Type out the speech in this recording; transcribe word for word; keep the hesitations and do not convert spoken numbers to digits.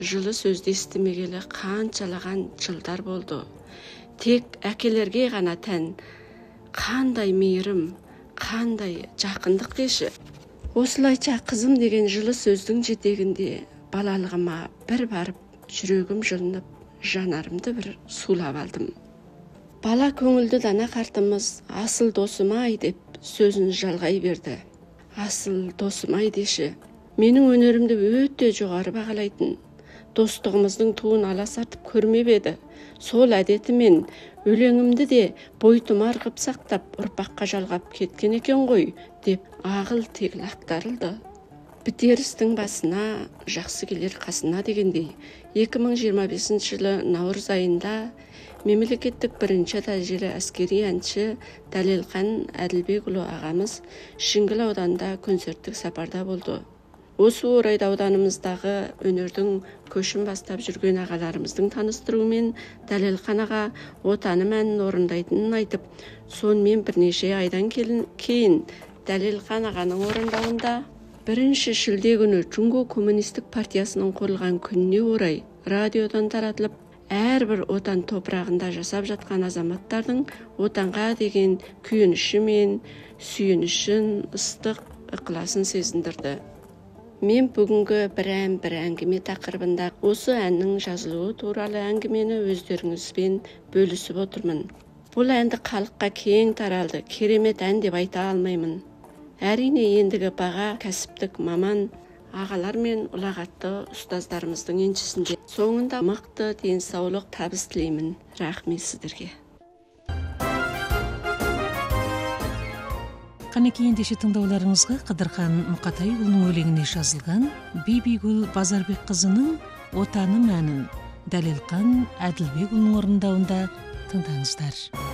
Жылы сөзді естімегелі қанчалаган жылдар болды. Тек әкелерге ғана тән қандай мейірім, қандай жақындық деші. Осылайша қызым деген жылы сөздің жетегінде балалығыма бір барып, жүрегім жылынып, жанарымды бір сулап алдым. Бала көңілді дана қартымыз асыл досым-ай деп сөзін жалғай берді. Асыл досым-ай деші. Менің өнерімді өте жоғары бағалайтын, достығымыздың туын аласартып көрмеп еді. Сол әдетімен өлеңімді де бойтұмар қып сақтап, ұрпаққа жалғап кеткен екен ғой, деп ағыл тегіл ақтарылды. Бітер істің басына, жақсы келер қасына дегендей, екі мың жиырма бесінші жылы наурыз айында мемлекеттік бірінші дәрежелі әскери әнші Дәлелқан Әділбекұлы ағамыз Шіңгіл ауданында концерттік сапарда болды. Осы орайда ауданымыздағы өнердің көшін бастап жүрген ағаларымыздың таныстыруымен Дәлелқан аға отаным әнін орындайтынын айтып, сонымен бірнеше айдан кейін Дәлелқан ағаның орындауында бірінші шілде күні Джунго коммунистік партиясының құрылған күніне орай радиодан таратылып, әрбір отан топырағында жасап жатқан азаматтардың отанға деген күйініші мен сүйінішін, ыстық ықыласын сезіндірді. Мен бүгінгі бір ән бір әңгіме тақырыбында осы әннің жазылуы туралы әңгімені өздеріңізбен бөлісіп отырмын. Бұл әнді халыққа кең таралды, керемет ән деп айта алмаймын. Әрине ендігі баға кәсіптік маман ағалар мен ұлағатты ұстаздарымыздың еншісінде. Соңында мықты денсаулық табыс тілеймін. Рахмет сіздерге. Қанекей ендеше тыңдауларыңызға Қыдырхан Мұқатайұлының өлеңіне жазылған Бибигүл Базарбекқызының «Отаным» әнін Дәлелқан Әділбекұлының орындауында тыңдаңыздар.